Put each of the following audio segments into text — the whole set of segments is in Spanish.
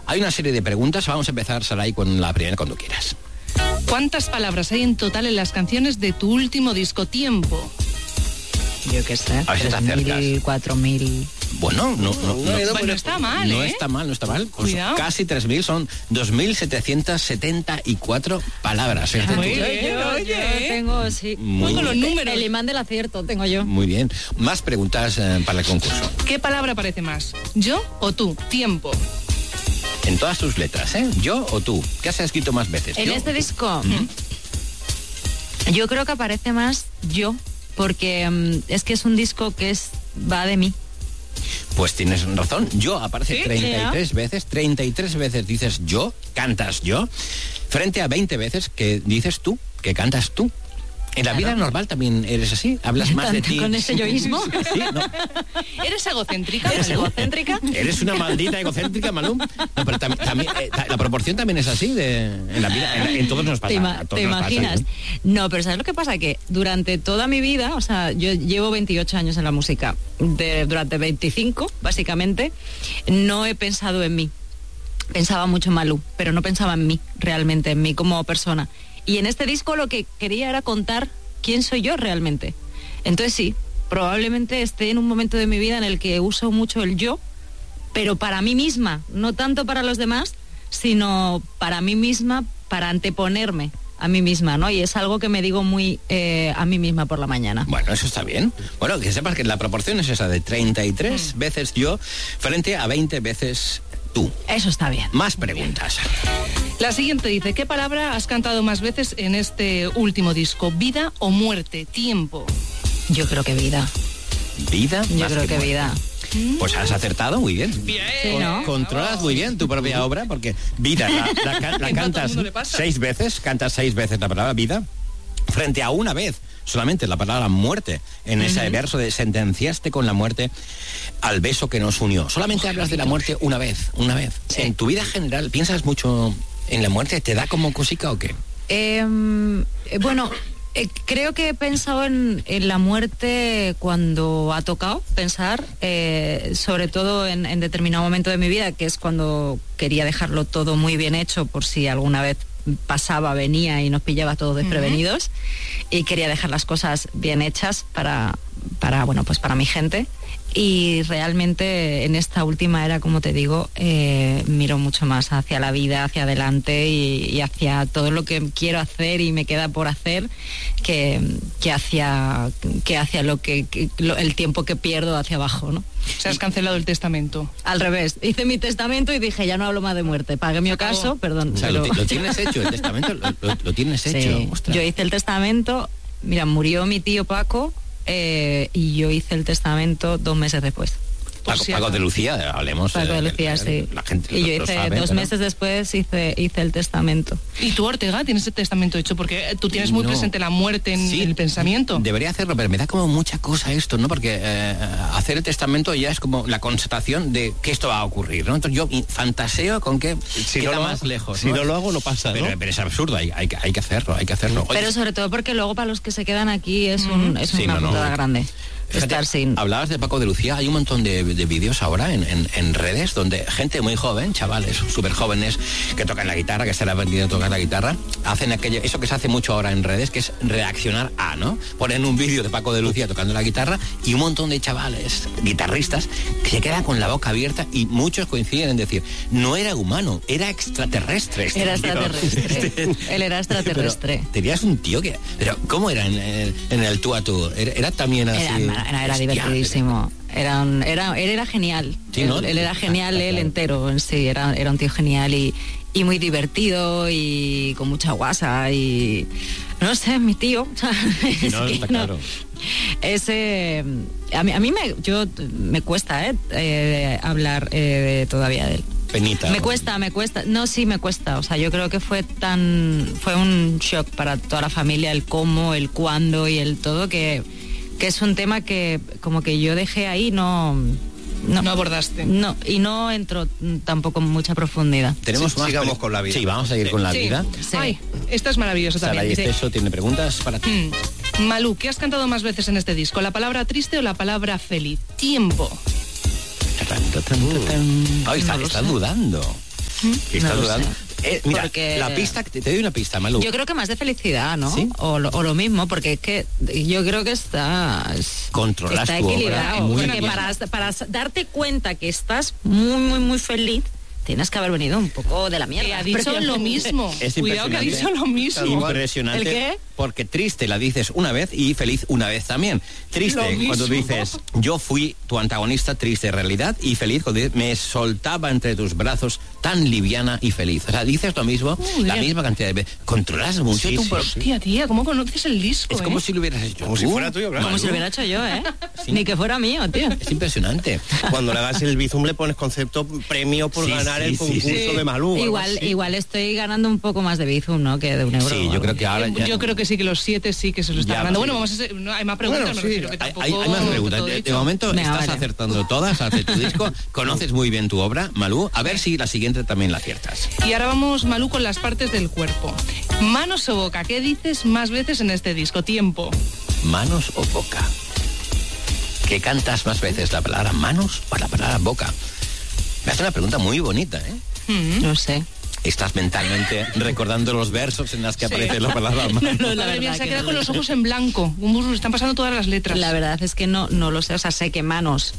Hay una serie de preguntas. Vamos a empezar, Saray, con la primera cuando quieras. ¿Cuántas palabras hay en total en las canciones de tu último disco, Tiempo? Yo qué sé, A ver si te acercas. 3.000, 4.000... Bueno, no está mal, no está mal. Pues Cuidado. casi 3.000, son 2.774 palabras. Fíjate tú. Muy bien, oye. Yo tengo, sí. Muy con los bien. números. El imán del acierto tengo yo. Muy bien. Más preguntas para el concurso. ¿Qué palabra parece más? ¿Yo o tú? Tiempo. En todas tus letras, ¿eh? ¿Yo o tú? ¿Qué has escrito más veces? En ¿Yo? este disco, yo creo que aparece más yo, porque es que es un disco que va de mí. Pues tienes razón. Yo aparece ¿Sí? 33 veces. 33 veces dices yo, cantas yo, frente a 20 veces que dices tú, que cantas tú. En la vida normal también eres así, hablas más de ti. ¿Con ese yoísmo? Sí, ¿no? ¿Eres egocéntrica? ¿Eres egocéntrica? Eres una maldita egocéntrica, Malú. No, pero también, la proporción también es así en la vida, en todos nos pasa. ¿Te imaginas? No, pero ¿sabes lo que pasa? Que durante toda mi vida, o sea, yo llevo 28 años en la música, durante 25, básicamente, no he pensado en mí. Pensaba mucho en Malú, pero no pensaba en mí, realmente, en mí como persona. Y en este disco lo que quería era contar quién soy yo realmente. Entonces sí, probablemente esté en un momento de mi vida en el que uso mucho el yo, pero para mí misma, no tanto para los demás, sino para mí misma, para anteponerme a mí misma, ¿no? Y es algo que me digo muy a mí misma por la mañana. Bueno, eso está bien. Bueno, que sepas que la proporción es esa de 33 veces yo frente a 20 veces tú. Eso está bien. Más preguntas. La siguiente dice, ¿qué palabra has cantado más veces en este último disco? ¿Vida o muerte? Tiempo. Yo creo que vida. ¿Vida? Yo más creo que muerte. vida. Pues has acertado muy bien. Bien. Sí, ¿no? Controlas muy bien tu propia obra porque vida la cantas mundo le pasa. 6 veces, cantas 6 veces la palabra vida frente a una vez solamente la palabra muerte en ese verso de sentenciaste con la muerte al beso que nos unió. Solamente hablas de la muerte una vez. Sí. En tu vida general, ¿piensas mucho en la muerte? ¿Te da como cosica o qué? Bueno, creo que he pensado en la muerte cuando ha tocado pensar, sobre todo en determinado momento de mi vida, que es cuando quería dejarlo todo muy bien hecho por si alguna vez pasaba, venía y nos pillaba todos desprevenidos, y quería dejar las cosas bien hechas para bueno, pues para mi gente. Y realmente en esta última era, como te digo, miro mucho más hacia la vida, hacia adelante y hacia todo lo que quiero hacer y me queda por hacer que hacia el tiempo que pierdo hacia abajo, ¿no? O sea, has cancelado el testamento. Al revés, hice mi testamento y dije, ya no hablo más de muerte. Pagué mi ocaso, perdón. O sea, pero... lo tienes hecho, el testamento lo tienes hecho. Sí, Ostras. yo hice el testamento, mira, murió mi tío Paco, y yo hice el testamento 2 meses después. Paco de Lucía, hablemos. Paco de Lucía, sí. La gente Y yo lo hice sabe, 2 pero- meses después hice el testamento. ¿Y tú, Ortega, tienes el testamento hecho? Porque tú tienes muy No. presente la muerte en Sí, el pensamiento. Debería hacerlo, pero me da como mucha cosa esto, ¿no? Porque hacer el testamento ya es como la constatación de que esto va a ocurrir, ¿no? Entonces yo fantaseo con que queda más lejos. Si no lo hago, no pasa, ¿no? Pero es absurdo, hay que hacerlo, Oye, Pero sobre todo porque luego para los que se quedan aquí es Sí, una no, putada grande. fíjate, Estar sin... hablabas de Paco de Lucía, hay un montón de vídeos ahora en redes donde gente muy joven, chavales súper jóvenes que tocan la guitarra, que están aprendiendo a tocar la guitarra, hacen eso que se hace mucho ahora en redes, que es reaccionar a, ¿no? Ponen un vídeo de Paco de Lucía tocando la guitarra y un montón de chavales, guitarristas, que se quedan con la boca abierta y muchos coinciden en decir, no era humano, era extraterrestre. este Era tío". extraterrestre. Él era extraterrestre. Pero tenías un tío que... Pero ¿cómo era en el tú a tú? ¿Era también así? Era divertidísimo. Él era genial. Sí, ¿no? Él era genial, Claro. él entero en sí. Era un tío genial y muy divertido y con mucha guasa y... No sé, mi tío. Es No, que está claro. Ese... A mí me cuesta hablar todavía de él. Penita. Me ¿no? cuesta. No, sí, me cuesta. O sea, yo creo que fue un shock para toda la familia el cómo, el cuándo y el todo, que es un tema que como que yo dejé ahí, no abordaste. No, y no entro tampoco en mucha profundidad. Tenemos más sigamos con la vida. Sí, vamos a ir con la Sí. vida. Sí. Ay, esta es maravillosa también. Saray Dice, Esteso tiene preguntas para ti. Malú, ¿qué has cantado más veces en este disco? ¿La palabra triste o la palabra feliz? Tiempo. Ay, está dudando. ¿Qué estás No lo dudando? Mira, Porque- la pista, te doy una pista, Malú. Yo creo que más de felicidad, ¿no? ¿Sí? O lo mismo, porque es que yo creo que está Controlas está tu obra equilibrado. muy Porque bien. para darte cuenta que estás muy, muy, muy feliz, tienes que haber venido un poco de la mierda. Ha dicho lo mismo. Es Cuidado que ha dicho lo mismo. Impresionante. ¿El qué? Porque triste la dices una vez y feliz una vez también. Triste Lo mismo. cuando dices, yo fui tu antagonista triste en realidad, y feliz cuando dices, me soltaba entre tus brazos tan liviana y feliz. O sea, dices lo mismo, la bien. misma cantidad de veces. Controlas mucho Sí, tu sí, pro- sí. Tía, ¿cómo conoces el disco? Es como si lo hubieras hecho Como tú, si fuera tuyo, claro. Como si lo hubiera hecho yo, ¿eh? Sí. Ni que fuera mío, tío. Es impresionante. Cuando le hagas el Bizum le pones concepto premio por Sí, ganar sí, el sí, concurso sí. de Malú. o algo así. Igual estoy ganando un poco más de Bizum, ¿no? Que de un euro. Sí, o yo algo. creo que ahora ya... Yo creo que sí, que los 7 sí que se lo está Ya, ganando. sí. Bueno, vamos a hacer, no, hay más preguntas, Bueno, me sí, refiero que Hay, tampoco... hay más preguntas. todo De dicho. momento Venga, estás vale. acertando todas, hace tu disco, conoces muy bien tu obra, Malú. A ver si la siguiente también la aciertas. Y ahora vamos, Malú, con las partes del cuerpo. Manos o boca, ¿qué dices más veces en este disco? Tiempo. ¿Manos o boca? ¿Qué cantas más veces, la palabra manos o la palabra boca? Me hace una pregunta muy bonita, ¿eh? No sé. Estás mentalmente recordando los versos en las que Sí. aparece la palabra manos. No, la Madre mía, verdad se ha que quedado no con lo los sé. ojos en blanco. Están pasando todas las letras. La verdad es que no lo sé. O sea, sé que manos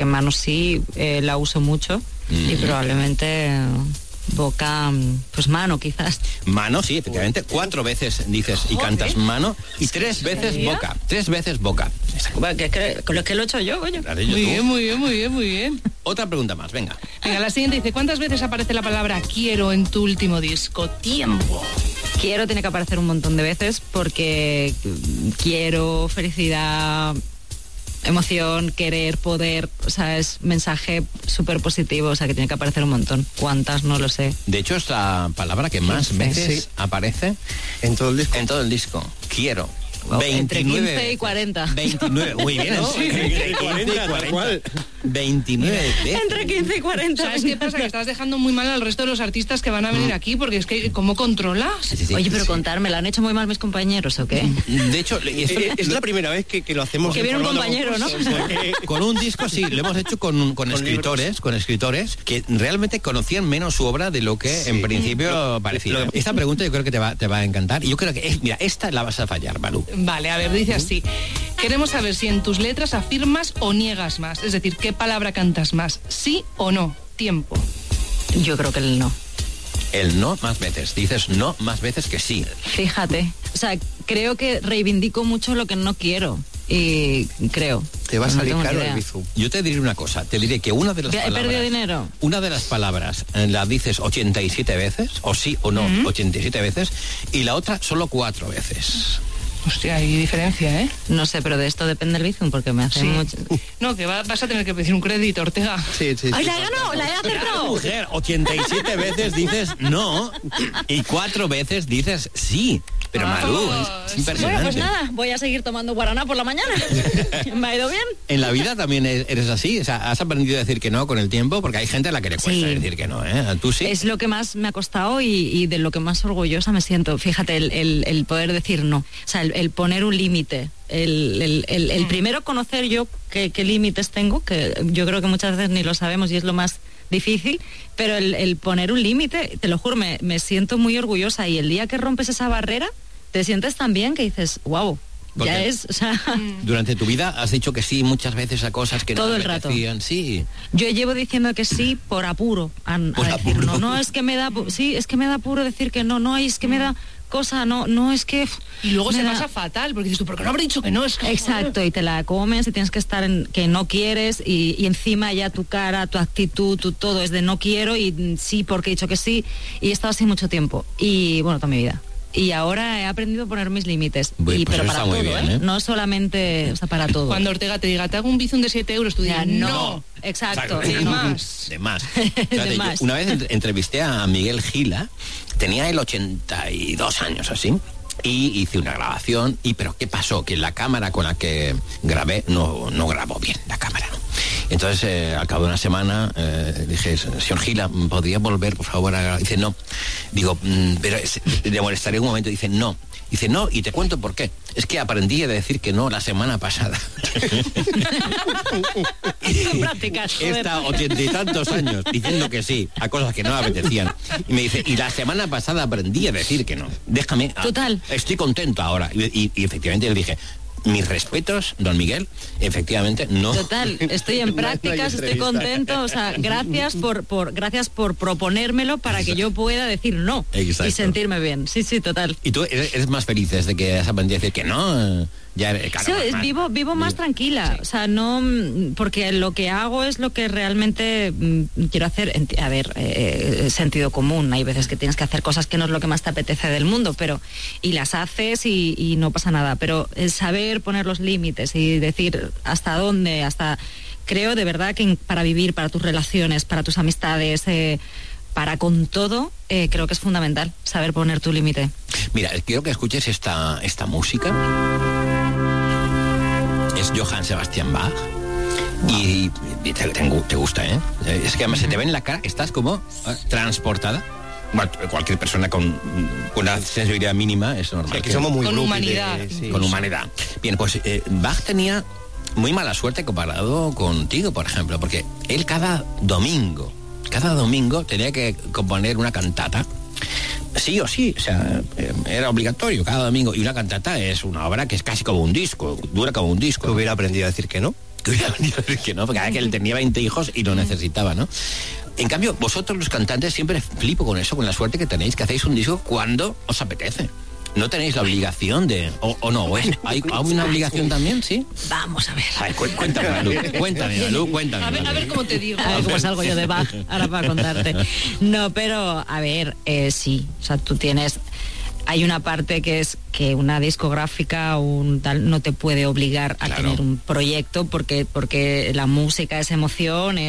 sí la uso mucho. Y probablemente boca, pues mano quizás. Mano, sí, efectivamente. 4 veces dices y cantas mano, y 3 veces ¿sería? boca. 3 veces boca. Bueno, con lo que lo he hecho yo, coño. La de YouTube. Muy bien, muy bien, muy bien, muy bien. Otra pregunta más, venga. Venga, la siguiente dice, ¿cuántas veces aparece la palabra quiero en tu último disco? Tiempo. Quiero tiene que aparecer un montón de veces porque quiero, felicidad, emoción, querer, poder, o sea, es mensaje súper positivo, o sea, que tiene que aparecer un montón. ¿Cuántas? No lo sé. De hecho, es la palabra que más veces Sí. aparece En todo el disco. en todo el disco. Quiero. Entre 29 15 y veces. 40. 29, muy bien, ¿no? Sí, Entre 15 y 40, tal 40. cual. 29 veces. Entre 15 y 40. ¿Sabes qué pasa? Que estás dejando muy mal al resto de los artistas que van a venir aquí, porque es que, ¿cómo controlas? Sí, sí, sí. Oye, pero contarme, ¿la han hecho muy mal mis compañeros o qué? De hecho, esto- Es la primera vez que lo hacemos. Que en viene un programa de compañero, ¿no? concursos, porque- con un disco sí, lo hemos hecho con escritores que realmente conocían menos su obra de lo que en principio parecía. Esta pregunta yo creo que te va a encantar, y yo creo que mira, esta la vas a fallar, Malú. Vale, a ver, dice así. Queremos saber si en tus letras afirmas o niegas más. Es decir, ¿qué palabra cantas más? ¿Sí o no? Tiempo. Yo creo que el no. El no más veces. Dices no más veces que sí. Fíjate. O sea, creo que reivindico mucho lo que no quiero. Y creo. Te va a No salir tengo ni caro el idea. Bizum. Yo te diré una cosa, te diré que una de las ¿He palabras... perdido dinero? Una de las palabras la dices 87 veces, o sí o no, 87 veces, y la otra solo 4 veces. Hostia, hay diferencia, ¿eh? No sé, pero de esto depende el Bizum porque me hace Sí. mucho... No, que vas a tener que pedir un crédito, Ortega. Sí, sí, ¡Ay, sí. la he ganado! ¡La he acertado! Mujer, 87 veces dices no, y 4 veces dices sí. Pero Malú, es impresionante. Bueno, pues nada, voy a seguir tomando guaraná por la mañana. ¿Me ha ido bien? En la vida también eres así, o sea, has aprendido a decir que no con el tiempo, porque hay gente a la que le cuesta Sí. decir que no, ¿eh? ¿Tú sí? Es lo que más me ha costado y de lo que más orgullosa me siento. Fíjate, el poder decir no. O sea, el poner un límite. El primero conocer yo qué límites tengo, que yo creo que muchas veces ni lo sabemos y es lo más difícil, pero el poner un límite, te lo juro, me siento muy orgullosa, y el día que rompes esa barrera, te sientes tan bien que dices, wow, Porque- ya es, o sea... Durante tu vida has dicho que sí muchas veces a cosas que Todo no el te rato. apetecían, sí. Yo llevo diciendo que sí por apuro a Por decir apuro. no. No, es que me da, sí, es que me da apuro decir que no, es que me da cosa, no es que... Y luego me se da- pasa fatal, porque dices tú, ¿por qué no habré dicho que no? Es que, Exacto, y te la comes y tienes que estar en que no quieres y encima ya tu cara, tu actitud, tu todo es de no quiero y sí porque he dicho que sí, y he estado así mucho tiempo y bueno, toda mi vida. Y ahora he aprendido a poner mis límites. Pues Pero eso para está muy todo, bien, ¿eh? No solamente, o sea, para todo. Cuando Ortega te diga, te hago un bizum de 7 euros, tú Ya, digas, no. Exacto. De más. De más. De Fíjate, yo más. una vez entrevisté a Miguel Gila, tenía él 82 años así, y hice una grabación, pero ¿qué pasó? Que la cámara con la que grabé no grabó bien, la cámara, ¿no? Entonces, al cabo de una semana, dije, señor Gila, ¿podría volver, por favor? Dice, no. Digo, pero le molestaré un momento. Dice, no. Dice, no, y te cuento por qué. Es que aprendí a decir que no la semana pasada. Prácticas, He estado 80 y tantos años diciendo que sí a cosas que no me apetecían. Y me dice, y la semana pasada aprendí a decir que no. Déjame. Total. Estoy contento ahora. Y efectivamente le dije, mis respetos, don Miguel, efectivamente no. Total, estoy en prácticas, estoy contento, o sea, gracias por proponérmelo para que yo pueda decir no. Exacto. Y sentirme bien. Sí, total. ¿Y tú eres más feliz desde que has aprendido a decir que no? Ya, claro, Sí, vivo más tranquila, Sí. o sea, no, porque lo que hago es lo que realmente quiero hacer. A ver, sentido común, hay veces que tienes que hacer cosas que no es lo que más te apetece del mundo, pero y las haces y no pasa nada, pero el saber poner los límites y decir hasta dónde, creo de verdad que para vivir, para tus relaciones, para tus amistades, para con todo, creo que es fundamental saber poner tu límite. Mira, quiero que escuches esta música. Es Johann Sebastian Bach. Y te gusta, ¿eh? Es que además se te ve en la cara, estás como transportada. Bueno, cualquier persona con una sensibilidad mínima es normal. Sí, que somos muy Con groupies humanidad. sí. Con humanidad. Bien, pues Bach tenía muy mala suerte comparado contigo, por ejemplo, porque él cada domingo tenía que componer una cantata. Sí o sí, o sea, era obligatorio cada domingo. Y una cantata es una obra que es casi como un disco, dura como un disco. Que hubiera aprendido a decir que no. Que hubiera aprendido a decir que no, porque cada que él tenía 20 hijos y lo necesitaba, ¿no? En cambio, vosotros los cantantes siempre flipo con eso, con la suerte que tenéis, que hacéis un disco cuando os apetece. No tenéis la obligación de... ¿O no? ¿Hay una obligación también, sí? Vamos a ver. A ver, cuéntame, Malú, cuéntame. A ver cómo te digo. A ver cómo salgo yo de Bach ahora para contarte. No, pero a ver, sí, o sea, tú tienes... Hay una parte que es que una discográfica o un tal no te puede obligar a Claro. tener un proyecto porque la música es emoción,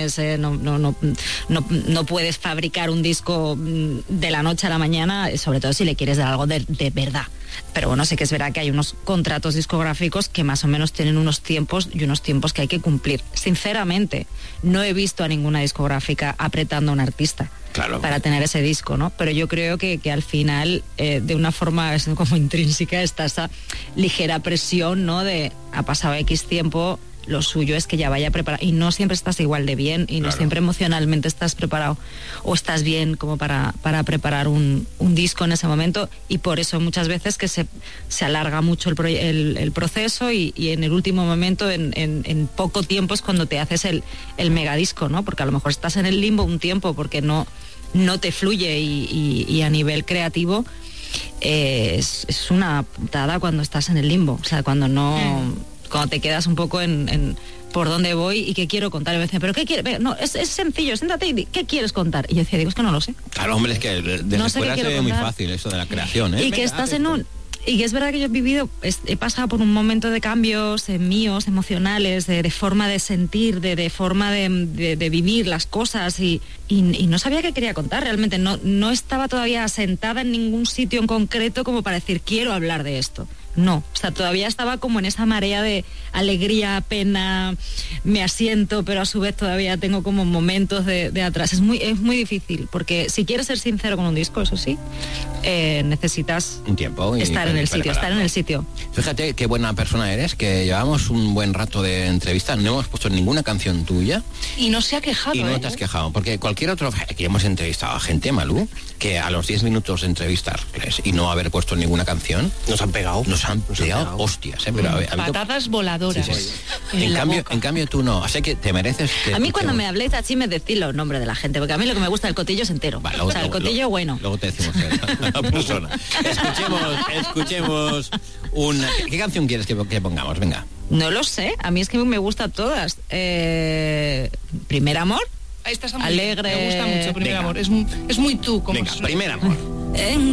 no puedes fabricar un disco de la noche a la mañana, sobre todo si le quieres dar algo de verdad. Pero bueno, sí que es verdad que hay unos contratos discográficos que más o menos tienen unos tiempos y unos tiempos que hay que cumplir. Sinceramente, no he visto a ninguna discográfica apretando a un artista. Claro. Para tener ese disco, ¿no? Pero yo creo que al final, de una forma como intrínseca, está esa ligera presión, ¿no? De ha pasado X tiempo, lo suyo es que ya vaya preparado. Y no siempre estás igual de bien y no Claro. siempre emocionalmente estás preparado o estás bien como para preparar un disco en ese momento. Y por eso muchas veces que se alarga mucho el proceso y en el último momento, en poco tiempo es cuando te haces el megadisco, ¿no? Porque a lo mejor estás en el limbo un tiempo porque no te fluye y a nivel creativo es una putada cuando estás en el limbo, o sea, cuando te quedas un poco en por dónde voy y qué quiero contar. Y me dicen, ¿pero qué quieres? No, es sencillo, siéntate y di, ¿qué quieres contar? Y yo decía, es que no lo sé. Claro, hombre, es que desde No sé fuera qué se ve quiero muy contar. fácil eso de la creación, ¿eh? Y que estás en un... Y que es verdad que yo he vivido, he pasado por un momento de cambios míos, emocionales, de forma de sentir, de forma de vivir las cosas y no sabía qué quería contar realmente. No estaba todavía sentada en ningún sitio en concreto como para decir, quiero hablar de esto. No, o sea, todavía estaba como en esa marea de alegría, pena, me asiento, pero a su vez todavía tengo como momentos de atrás. Es muy difícil, porque si quieres ser sincero con un disco, eso sí, necesitas un tiempo y estar en el sitio, estar en el sitio. Fíjate qué buena persona eres, que llevamos un buen rato de entrevista, no hemos puesto ninguna canción tuya Y no se ha quejado, y no te has quejado, porque cualquier otro que hemos entrevistado a gente, Malú, que a los 10 minutos de entrevistarles y no haber puesto ninguna canción, Nos han pegado. nos han pegado hostias, ¿eh? Pero ha habido- Patadas voladoras. Sí, sí. En En la cambio, boca. en cambio tú no, así que te mereces que A mí cuando escuchemos. me habléis así me decís los nombres de la gente, porque a mí lo que me gusta el cotillo es entero. Vale, O sea, el cotillo bueno. Luego te decimos la persona. Escuchemos una... ¿Qué canción quieres que pongamos? Venga. No lo sé, a mí es que me gustan todas. Primer amor. Esta está muy Alegre. bien. Me gusta mucho, Primer Venga. Amor. Es muy tú, como Venga, suena. primer amor. En